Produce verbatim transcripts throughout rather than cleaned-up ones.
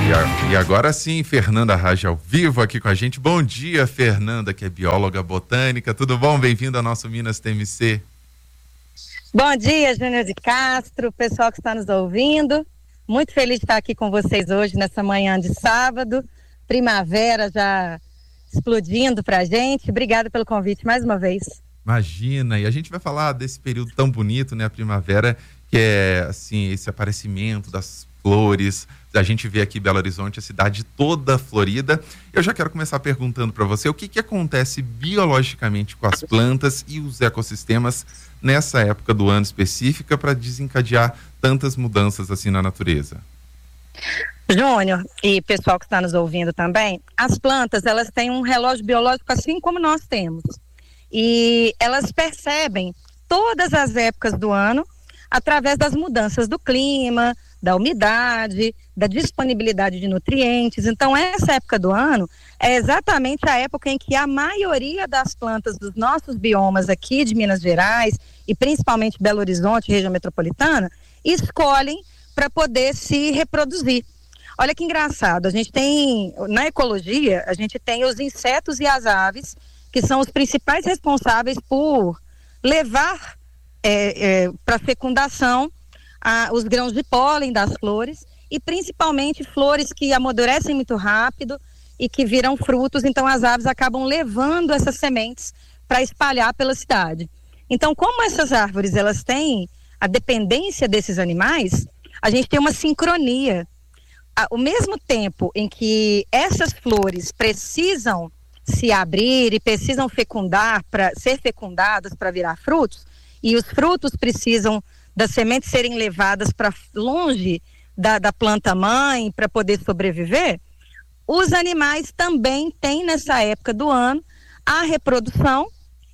E, a, e agora sim, Fernanda Rage ao vivo aqui com a gente. Bom dia, Fernanda, que é bióloga botânica. Tudo bom? Bem-vinda ao nosso Minas T M C. Bom dia, Júnior de Castro, pessoal que está nos ouvindo. Muito feliz de estar aqui com vocês hoje, nessa manhã de sábado. Primavera já explodindo pra gente. Obrigada pelo convite mais uma vez. Imagina, e a gente vai falar desse período tão bonito, né? A primavera, que é, assim, esse aparecimento das flores. A gente vê aqui Belo Horizonte, a cidade toda florida. Eu já quero começar perguntando para você o que, que acontece biologicamente com as plantas e os ecossistemas nessa época do ano específica para desencadear tantas mudanças assim na natureza. Júnior e pessoal que está nos ouvindo também, as plantas, elas têm um relógio biológico assim como nós temos. E elas percebem todas as épocas do ano através das mudanças do clima, da umidade, da disponibilidade de nutrientes. Então, essa época do ano é exatamente a época em que a maioria das plantas dos nossos biomas aqui de Minas Gerais e principalmente Belo Horizonte, região metropolitana, escolhem para poder se reproduzir. Olha que engraçado, a gente tem, na ecologia, a gente tem os insetos e as aves, que são os principais responsáveis por levar é, é, para fecundação a, os grãos de pólen das flores e principalmente flores que amadurecem muito rápido e que viram frutos. Então as aves acabam levando essas sementes para espalhar pela cidade. Então, como essas árvores elas têm a dependência desses animais, a gente tem uma sincronia. Ao mesmo tempo em que essas flores precisam se abrir e precisam fecundar para ser fecundadas para virar frutos, e os frutos precisam das sementes serem levadas para longe da, da planta mãe para poder sobreviver, os animais também têm nessa época do ano a reprodução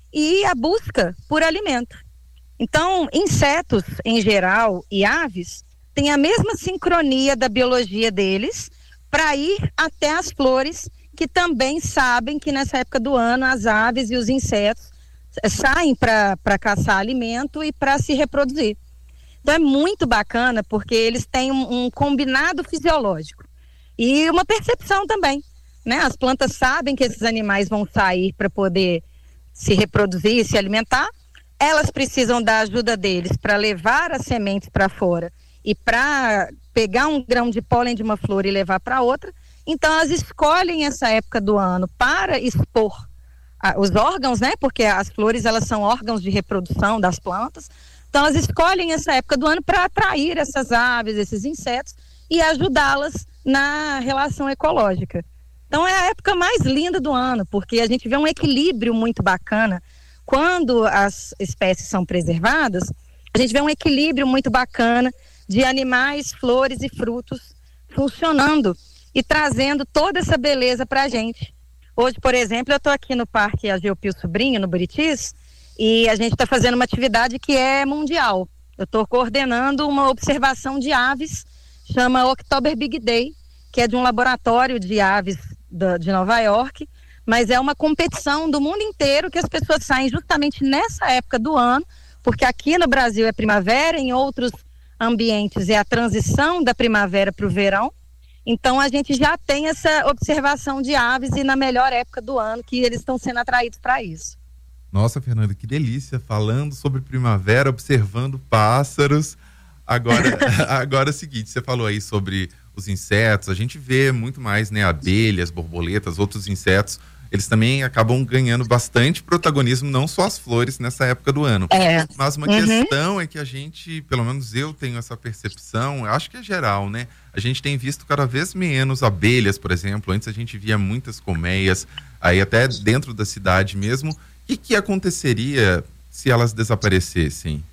e a busca por alimento. Então, insetos em geral e aves têm a mesma sincronia da biologia deles para ir até as flores, que também sabem que nessa época do ano as aves e os insetos saem para caçar alimento e para se reproduzir. Então é muito bacana porque eles têm um, um combinado fisiológico e uma percepção também, né? As plantas sabem que esses animais vão sair para poder se reproduzir e se alimentar. Elas precisam da ajuda deles para levar as sementes para fora e para pegar um grão de pólen de uma flor e levar para outra. Então elas escolhem essa época do ano para expor ah, os órgãos, né? Porque as flores, elas são órgãos de reprodução das plantas. Então elas escolhem essa época do ano para atrair essas aves, esses insetos e ajudá-las na relação ecológica. Então é a época mais linda do ano, porque a gente vê um equilíbrio muito bacana. Quando as espécies são preservadas, a gente vê um equilíbrio muito bacana de animais, flores e frutos funcionando e trazendo toda essa beleza para a gente. Hoje, por exemplo, eu estou aqui no Parque Ageu Pio Sobrinho, no Buritis, e a gente está fazendo uma atividade que é mundial. Eu estou coordenando uma observação de aves, chama October Big Day, que é de um laboratório de aves da, de Nova York, mas é uma competição do mundo inteiro que as pessoas saem justamente nessa época do ano, porque aqui no Brasil é primavera, em outros ambientes é a transição da primavera para o verão. Então a gente já tem essa observação de aves e na melhor época do ano que eles estão sendo atraídos para isso. Nossa, Fernanda, que delícia, falando sobre primavera, observando pássaros. Agora, agora é o seguinte, você falou aí sobre os insetos, a gente vê muito mais, né, abelhas, borboletas, outros insetos, eles também acabam ganhando bastante protagonismo, não só as flores nessa época do ano. É. Mas uma uhum. questão é que a gente, pelo menos eu tenho essa percepção, acho que é geral, né? A gente tem visto cada vez menos abelhas, por exemplo. Antes a gente via muitas colmeias, aí até dentro da cidade mesmo. O que, que aconteceria se elas desaparecessem?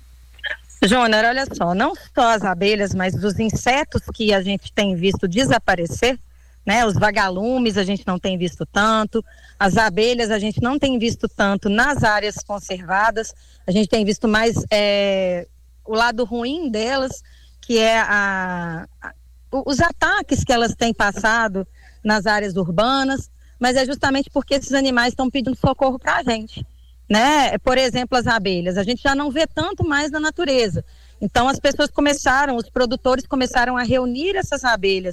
Júnior, olha só, não só as abelhas, mas os insetos que a gente tem visto desaparecer, né? Os vagalumes a gente não tem visto tanto, as abelhas a gente não tem visto tanto nas áreas conservadas, a gente tem visto mais é, o lado ruim delas, que é a, a, os ataques que elas têm passado nas áreas urbanas, mas é justamente porque esses animais estão pedindo socorro para a gente, né? Por exemplo, as abelhas, a gente já não vê tanto mais na natureza. Então as pessoas começaram, os produtores começaram a reunir essas abelhas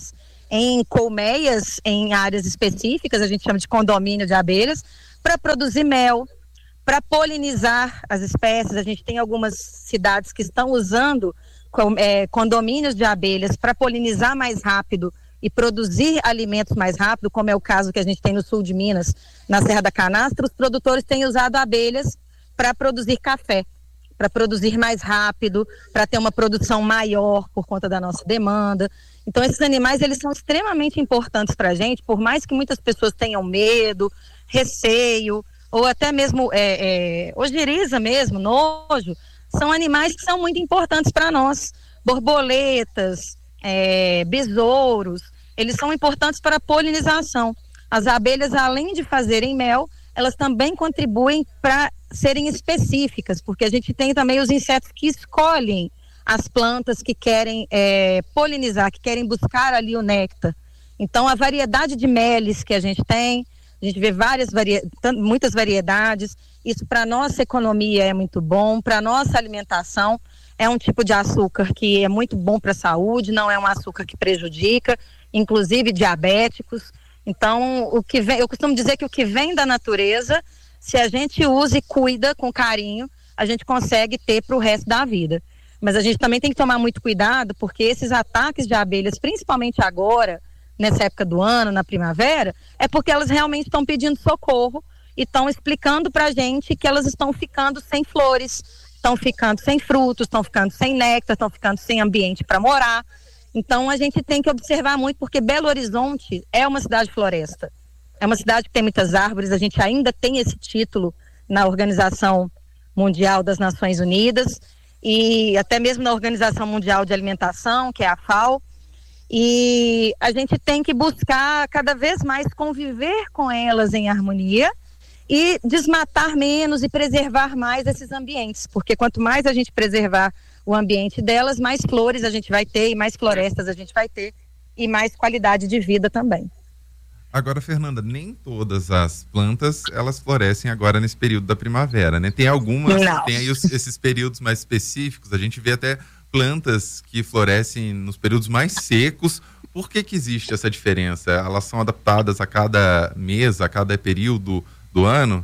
em colmeias, em áreas específicas, a gente chama de condomínio de abelhas, para produzir mel, para polinizar as espécies. A gente tem algumas cidades que estão usando com, é, condomínios de abelhas para polinizar mais rápido e produzir alimentos mais rápido, como é o caso que a gente tem no sul de Minas, na Serra da Canastra. Os produtores têm usado abelhas para produzir café, para produzir mais rápido, para ter uma produção maior por conta da nossa demanda. Então, esses animais, eles são extremamente importantes para a gente, por mais que muitas pessoas tenham medo, receio, ou até mesmo é, é, ojeriza mesmo, nojo, são animais que são muito importantes para nós. Borboletas, é, besouros, eles são importantes para a polinização. As abelhas, além de fazerem mel, elas também contribuem para serem específicas, porque a gente tem também os insetos que escolhem as plantas que querem é, polinizar, que querem buscar ali o néctar. Então, a variedade de meles que a gente tem, a gente vê várias vari... muitas variedades. Isso para a nossa economia é muito bom, para a nossa alimentação é um tipo de açúcar que é muito bom para a saúde, não é um açúcar que prejudica, inclusive diabéticos. Então, o que vem, eu costumo dizer que o que vem da natureza, se a gente usa e cuida com carinho, a gente consegue ter para o resto da vida. Mas a gente também tem que tomar muito cuidado, porque esses ataques de abelhas, principalmente agora, nessa época do ano, na primavera, é porque elas realmente estão pedindo socorro e estão explicando para a gente que elas estão ficando sem flores, estão ficando sem frutos, estão ficando sem néctar, estão ficando sem ambiente para morar. Então a gente tem que observar muito, porque Belo Horizonte é uma cidade floresta. É uma cidade que tem muitas árvores, a gente ainda tem esse título na Organização Mundial das Nações Unidas e até mesmo na Organização Mundial de Alimentação, que é a FAO. E a gente tem que buscar cada vez mais conviver com elas em harmonia e desmatar menos e preservar mais esses ambientes, porque quanto mais a gente preservar o ambiente delas, mais flores a gente vai ter e mais florestas a gente vai ter e mais qualidade de vida também. Agora, Fernanda, nem todas as plantas, elas florescem agora nesse período da primavera, né? Tem algumas, Não. tem aí os, esses períodos mais específicos, a gente vê até plantas que florescem nos períodos mais secos. Por que que existe essa diferença? Elas são adaptadas a cada mês, a cada período do ano?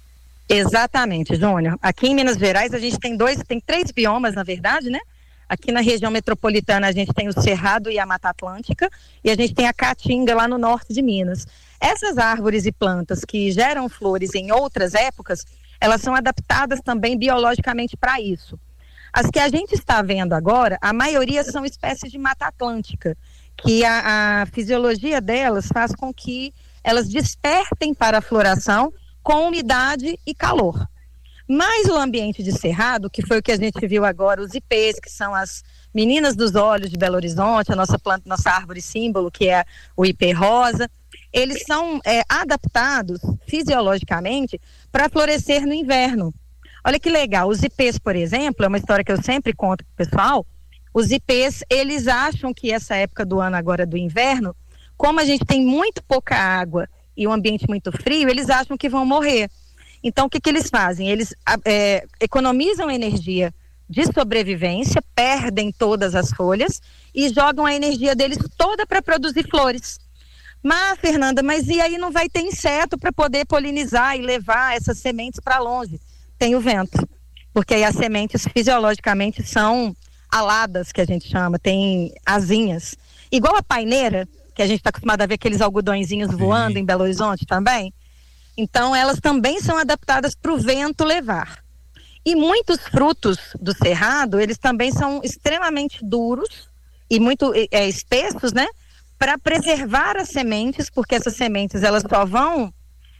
Exatamente, Júnior. Aqui em Minas Gerais a gente tem dois, tem três biomas, na verdade, né? Aqui na região metropolitana a gente tem o Cerrado e a Mata Atlântica e a gente tem a Caatinga lá no norte de Minas. Essas árvores e plantas que geram flores em outras épocas, elas são adaptadas também biologicamente para isso. As que a gente está vendo agora, a maioria são espécies de Mata Atlântica, que a, a fisiologia delas faz com que elas despertem para a floração com umidade e calor. Mas o ambiente de cerrado, que foi o que a gente viu agora, os ipês, que são as meninas dos olhos de Belo Horizonte, a nossa planta, nossa árvore símbolo, que é o ipê rosa, eles são é, adaptados fisiologicamente para florescer no inverno. Olha que legal, os ipês, por exemplo, é uma história que eu sempre conto para o pessoal. Os ipês, eles acham que essa época do ano agora do inverno, como a gente tem muito pouca água e um ambiente muito frio, eles acham que vão morrer. Então, o que que eles fazem? Eles é, economizam energia de sobrevivência, perdem todas as folhas e jogam a energia deles toda para produzir flores. Mas, Fernanda, mas e aí não vai ter inseto para poder polinizar e levar essas sementes para longe? Tem o vento, porque aí as sementes fisiologicamente são aladas, que a gente chama, tem asinhas. Igual a paineira, que a gente está acostumado a ver aqueles algodõezinhos voando em Belo Horizonte também. Então, elas também são adaptadas para o vento levar. E muitos frutos do cerrado, eles também são extremamente duros e muito é, espessos, né? Para preservar as sementes, porque essas sementes, elas só vão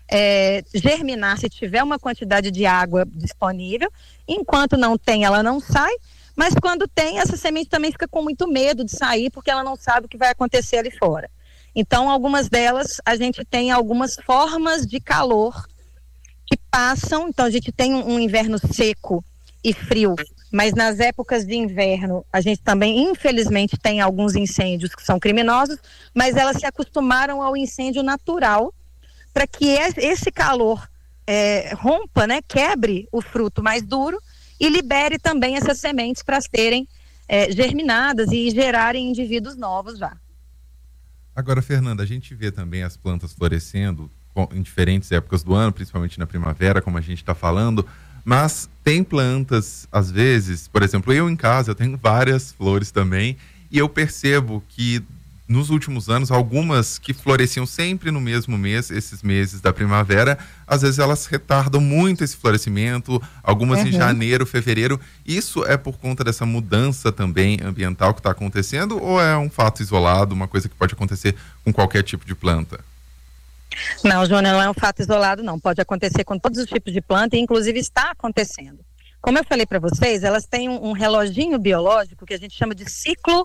é, germinar se tiver uma quantidade de água disponível. Enquanto não tem, ela não sai. Mas quando tem, essa semente também fica com muito medo de sair, porque ela não sabe o que vai acontecer ali fora. Então, algumas delas, a gente tem algumas formas de calor que passam. Então, a gente tem um, um inverno seco e frio, mas nas épocas de inverno, a gente também, infelizmente, tem alguns incêndios que são criminosos, mas elas se acostumaram ao incêndio natural para que esse calor é, rompa, né, quebre o fruto mais duro e libere também essas sementes para serem é, germinadas e gerarem indivíduos novos já. Agora, Fernanda, a gente vê também as plantas florescendo em diferentes épocas do ano, principalmente na primavera, como a gente está falando, mas tem plantas, às vezes, por exemplo, eu em casa, eu tenho várias flores também, e eu percebo que nos últimos anos, algumas que floresciam sempre no mesmo mês, esses meses da primavera, às vezes elas retardam muito esse florescimento, algumas uhum. em janeiro, fevereiro. Isso é por conta dessa mudança também ambiental que está acontecendo, ou é um fato isolado, uma coisa que pode acontecer com qualquer tipo de planta? Não, Joana, não é um fato isolado, não. Pode acontecer com todos os tipos de planta e inclusive está acontecendo. Como eu falei para vocês, elas têm um, um reloginho biológico que a gente chama de ciclo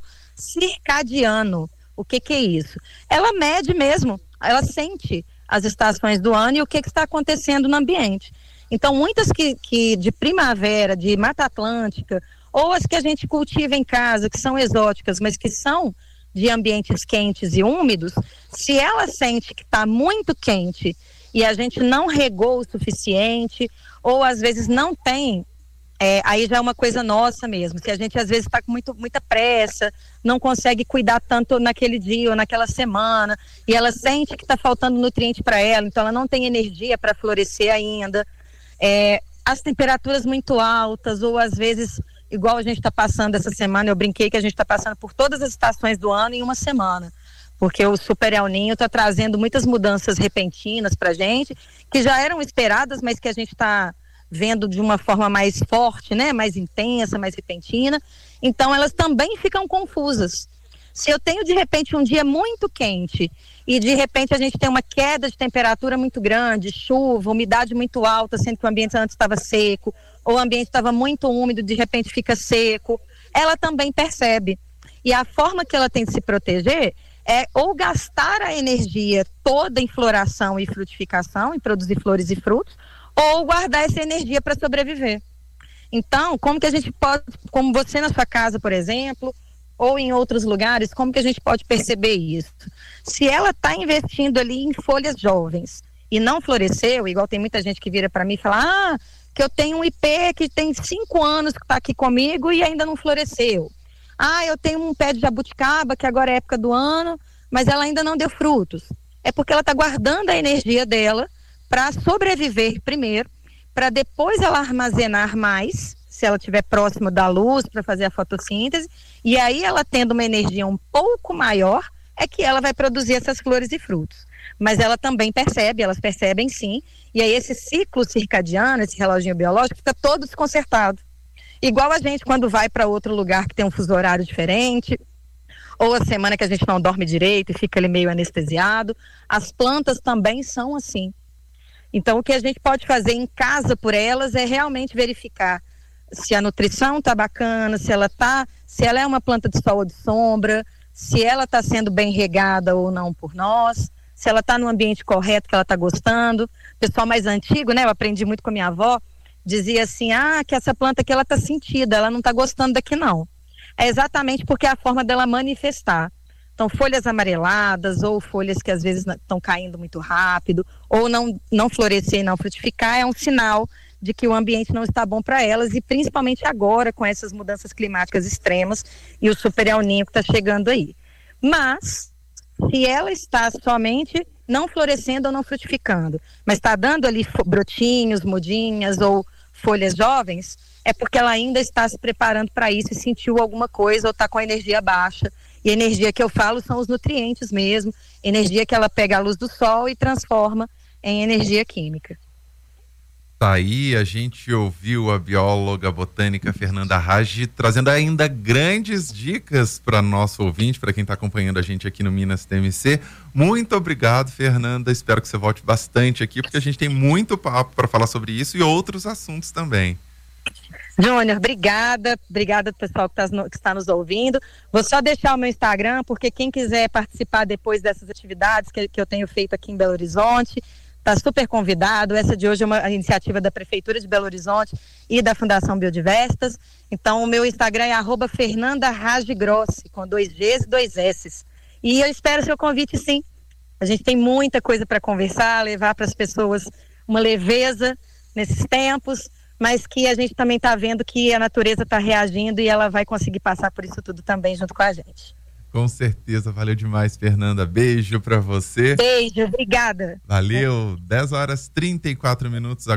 circadiano. O que que é isso? Ela mede mesmo, ela sente as estações do ano e o que que está acontecendo no ambiente. Então, muitas que, que de primavera, de Mata Atlântica, ou as que a gente cultiva em casa, que são exóticas, mas que são de ambientes quentes e úmidos, se ela sente que está muito quente e a gente não regou o suficiente, ou às vezes não tem, É, aí já é uma coisa nossa mesmo, se a gente às vezes está com muito, muita pressa, não consegue cuidar tanto naquele dia ou naquela semana, e ela sente que está faltando nutriente para ela, então ela não tem energia para florescer ainda, é, as temperaturas muito altas, ou às vezes, igual a gente está passando essa semana, eu brinquei que a gente está passando por todas as estações do ano em uma semana, porque o Super El Niño está trazendo muitas mudanças repentinas para a gente, que já eram esperadas, mas que a gente está vendo de uma forma mais forte, né, mais intensa, mais repentina, então elas também ficam confusas. Se eu tenho de repente um dia muito quente e de repente a gente tem uma queda de temperatura muito grande, chuva, umidade muito alta, sendo que o ambiente antes estava seco, ou o ambiente estava muito úmido, de repente fica seco, ela também percebe. E a forma que ela tem de se proteger é ou gastar a energia toda em floração e frutificação, em produzir flores e frutos, ou guardar essa energia para sobreviver. Então, como que a gente pode, como você na sua casa, por exemplo, ou em outros lugares, como que a gente pode perceber isso? Se ela está investindo ali em folhas jovens e não floresceu, igual tem muita gente que vira para mim e fala, ah, que eu tenho um ipê que tem cinco anos que está aqui comigo e ainda não floresceu. Ah, eu tenho um pé de jabuticaba que agora é época do ano, mas ela ainda não deu frutos. É porque ela está guardando a energia dela para sobreviver primeiro, para depois ela armazenar mais, se ela estiver próximo da luz para fazer a fotossíntese, e aí ela tendo uma energia um pouco maior, é que ela vai produzir essas flores e frutos. Mas ela também percebe, elas percebem sim, e aí esse ciclo circadiano, esse reloginho biológico, fica todo desconcertado. Igual a gente quando vai para outro lugar que tem um fuso horário diferente, ou a semana que a gente não dorme direito e fica ali meio anestesiado, as plantas também são assim. Então, o que a gente pode fazer em casa por elas é realmente verificar se a nutrição está bacana, se ela tá, se ela é uma planta de sol ou de sombra, se ela está sendo bem regada ou não por nós, se ela está no ambiente correto que ela está gostando. O pessoal mais antigo, né, eu aprendi muito com a minha avó, dizia assim, ah, que essa planta aqui ela está sentida, ela não está gostando daqui não. É exatamente porque é a forma dela manifestar. Então, folhas amareladas ou folhas que às vezes estão caindo muito rápido ou não, não florescer e não frutificar é um sinal de que o ambiente não está bom para elas e principalmente agora com essas mudanças climáticas extremas e o Super El Niño que está chegando aí. Mas, se ela está somente não florescendo ou não frutificando, mas está dando ali brotinhos, mudinhas ou folhas jovens, é porque ela ainda está se preparando para isso e sentiu alguma coisa ou está com a energia baixa. E a energia que eu falo são os nutrientes mesmo, energia que ela pega a luz do sol e transforma em energia química. Tá aí, a gente ouviu a bióloga botânica Fernanda Raggi trazendo ainda grandes dicas para nosso ouvinte, para quem está acompanhando a gente aqui no Minas T M C. Muito obrigado, Fernanda. Espero que você volte bastante aqui, porque a gente tem muito papo para falar sobre isso e outros assuntos também. Júnior, obrigada, obrigada pessoal que, tá no, que está nos ouvindo. Vou só deixar o meu Instagram, porque quem quiser participar depois dessas atividades que, que eu tenho feito aqui em Belo Horizonte, está super convidado. Essa de hoje é uma iniciativa da Prefeitura de Belo Horizonte e da Fundação Biodiverstas. Então o meu Instagram é arroba Fernanda Raggi Grossi, com dois Gs e dois Ss. E eu espero seu convite sim. A gente tem muita coisa para conversar, levar para as pessoas uma leveza nesses tempos, mas que a gente também está vendo que a natureza está reagindo e ela vai conseguir passar por isso tudo também junto com a gente. Com certeza, valeu demais, Fernanda. Beijo pra você. Beijo, obrigada. Valeu, dez horas e trinta e quatro minutos agora.